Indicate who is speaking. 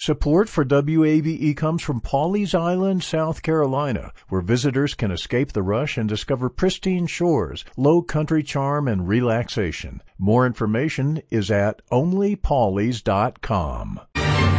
Speaker 1: Support for WAVE comes from Pawleys Island, South Carolina, where visitors can escape the rush and discover pristine shores, low country charm, and relaxation. More information is at onlypawleys.com.